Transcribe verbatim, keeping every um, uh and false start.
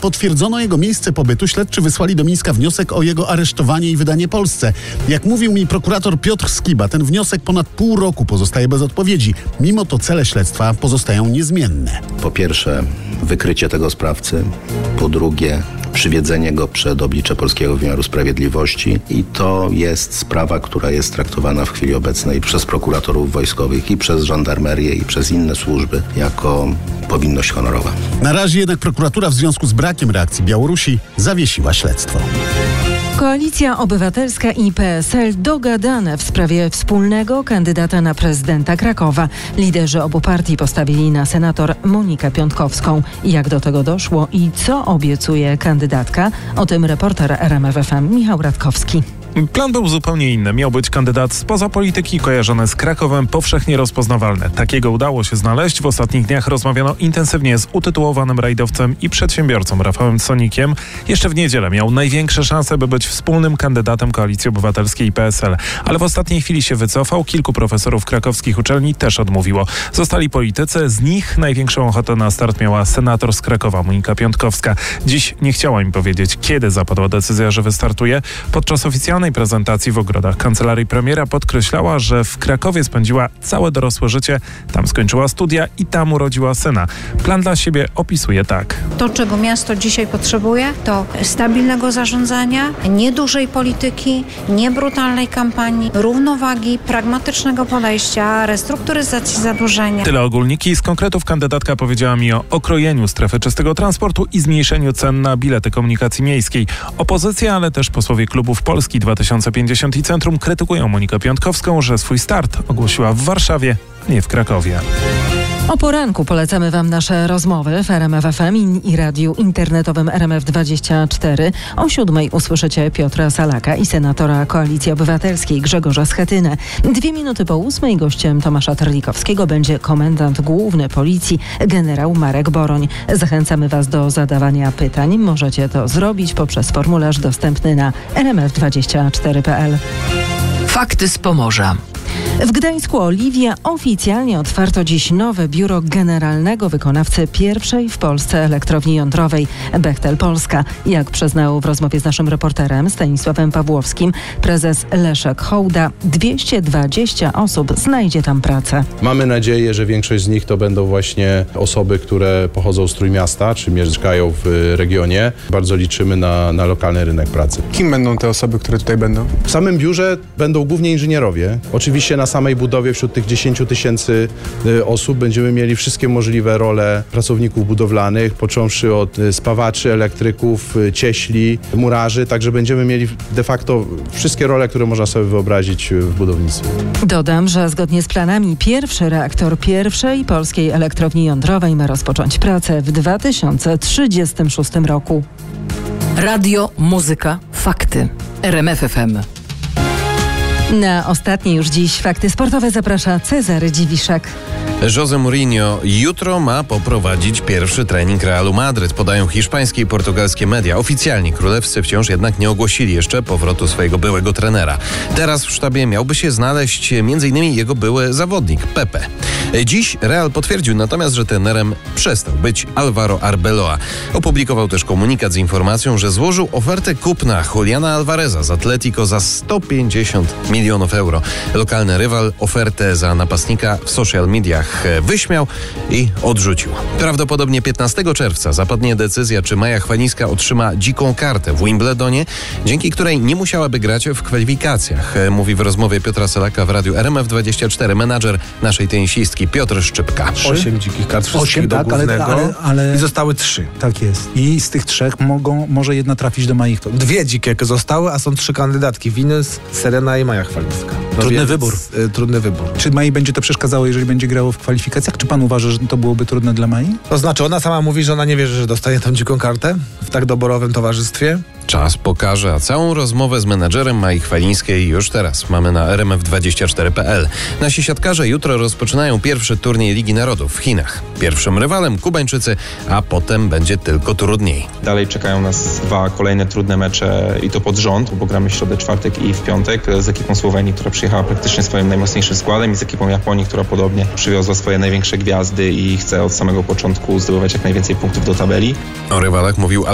potwierdzono jego miejsce pobytu, śledczy wysłali do Mińska wniosek o jego aresztowanie i wydanie Polsce. Jak mówił mi prokurator Piotr Skiba, ten wniosek ponad pół roku pozostaje bez odpowiedzi. Mimo to cele śledztwa pozostają niezmienne. Po pierwsze, wykrycie tego sprawcy. Po drugie, przywiedzenie go przed oblicze polskiego wymiaru sprawiedliwości i to jest sprawa, która jest traktowana w chwili obecnej przez prokuratorów wojskowych i przez żandarmerię i przez inne służby jako powinność honorowa. Na razie jednak prokuratura w związku z brakiem reakcji Białorusi zawiesiła śledztwo. Koalicja Obywatelska i P S L dogadane w sprawie wspólnego kandydata na prezydenta Krakowa. Liderzy obu partii postawili na senator Monikę Piątkowską. Jak do tego doszło i co obiecuje kandydatka? O tym reporter R M F F M Michał Radkowski. Plan był zupełnie inny. Miał być kandydat spoza polityki, kojarzony z Krakowem, powszechnie rozpoznawalny. Takiego udało się znaleźć. W ostatnich dniach rozmawiano intensywnie z utytułowanym rajdowcem i przedsiębiorcą Rafałem Sonikiem. Jeszcze w niedzielę miał największe szanse, by być wspólnym kandydatem Koalicji Obywatelskiej i P S L. Ale w ostatniej chwili się wycofał. Kilku profesorów krakowskich uczelni też odmówiło. Zostali politycy. Z nich największą ochotę na start miała senator z Krakowa, Monika Piątkowska. Dziś nie chciała mi powiedzieć, kiedy zapadła decyzja, że wystartuje. Podczas oficjalnej prezentacji w ogrodach kancelarii premiera podkreślała, że w Krakowie spędziła całe dorosłe życie, tam skończyła studia i tam urodziła syna. Plan dla siebie opisuje tak. To, czego miasto dzisiaj potrzebuje, to stabilnego zarządzania, niedużej polityki, niebrutalnej kampanii, równowagi, pragmatycznego podejścia, restrukturyzacji zadłużenia. Tyle ogólniki. Z konkretów kandydatka powiedziała mi o okrojeniu strefy czystego transportu i zmniejszeniu cen na bilety komunikacji miejskiej. Opozycja, ale też posłowie klubów Polski dwa tysiące pięćdziesiąt i Centrum krytykują Monikę Piątkowską, że swój start ogłosiła w Warszawie, nie w Krakowie. O poranku polecamy Wam nasze rozmowy w R M F F M i radiu internetowym R M F dwadzieścia cztery. O siódmej usłyszycie Piotra Salaka i senatora Koalicji Obywatelskiej Grzegorza Schetynę. Dwie minuty po ósmej gościem Tomasza Terlikowskiego będzie komendant główny Policji generał Marek Boroń. Zachęcamy Was do zadawania pytań. Możecie to zrobić poprzez formularz dostępny na r m f dwadzieścia cztery kropka p l. Fakty z Pomorza. W Gdańsku Oliwie oficjalnie otwarto dziś nowe biuro generalnego wykonawcy pierwszej w Polsce elektrowni jądrowej Bechtel Polska. Jak przyznał w rozmowie z naszym reporterem Stanisławem Pawłowskim prezes Leszek Hołda, dwieście dwadzieścia osób znajdzie tam pracę. Mamy nadzieję, że większość z nich to będą właśnie osoby, które pochodzą z Trójmiasta, czy mieszkają w regionie. Bardzo liczymy na, na lokalny rynek pracy. Kim będą te osoby, które tutaj będą? W samym biurze będą głównie inżynierowie. Oczywiście na samej budowie wśród tych dziesięciu tysięcy osób będziemy mieli wszystkie możliwe role pracowników budowlanych, począwszy od spawaczy, elektryków, cieśli, murarzy, także będziemy mieli de facto wszystkie role, które można sobie wyobrazić w budownictwie. Dodam, że zgodnie z planami pierwszy reaktor pierwszej polskiej elektrowni jądrowej ma rozpocząć pracę w dwa tysiące trzydziestym szóstym roku. Radio, muzyka, fakty. R M F F M. Na ostatnie już dziś fakty sportowe zaprasza Cezary Dziwiszek. José Mourinho jutro ma poprowadzić pierwszy trening Realu Madryt, podają hiszpańskie i portugalskie media. Oficjalnie królewscy wciąż jednak nie ogłosili jeszcze powrotu swojego byłego trenera. Teraz w sztabie miałby się znaleźć między innymi jego były zawodnik Pepe. Dziś Real potwierdził natomiast, że trenerem przestał być Álvaro Arbeloa. Opublikował też komunikat z informacją, że złożył ofertę kupna Juliana Alvareza z Atletico za sto pięćdziesiąt milionów euro. Lokalny rywal ofertę za napastnika w social mediach wyśmiał i odrzucił. Prawdopodobnie piętnastego czerwca zapadnie decyzja, czy Maja Chwalińska otrzyma dziką kartę w Wimbledonie, dzięki której nie musiałaby grać w kwalifikacjach, mówi w rozmowie Piotra Salaka w radiu R M F dwadzieścia cztery menadżer naszej tenisistki Piotr Szczypka. Osiem dzikich kart, wszystkich Osiem, do tak, głównego ale, ale, ale... i zostały trzy. Tak jest. I z tych trzech mogą, może jedna trafić do Mai. Dwie dzikie zostały, a są trzy kandydatki. Venus, Serena i Maja Chwalińska. No trudny więc, wybór. Y, trudny wybór. Czy Mai będzie to przeszkadzało, jeżeli będzie grało w kwalifikacjach? Czy pan uważa, że to byłoby trudne dla Mai? To znaczy, ona sama mówi, że ona nie wierzy, że dostanie tą dziką kartę w tak doborowym towarzystwie. Czas pokaże, a całą rozmowę z menadżerem Mai Chwalińskiej już teraz mamy na r m f dwadzieścia cztery kropka p l. Nasi siatkarze jutro rozpoczynają pierwszy turniej Ligi Narodów w Chinach. Pierwszym rywalem Kubańczycy, a potem będzie tylko trudniej. Dalej czekają nas dwa kolejne trudne mecze i to pod rząd, bo gramy w środę, czwartek i w piątek z ekipą Słowenii, która przyjechała praktycznie swoim najmocniejszym składem i z ekipą Japonii, która podobnie przywiozła swoje największe gwiazdy i chce od samego początku zdobywać jak najwięcej punktów do tabeli. O rywalach mówił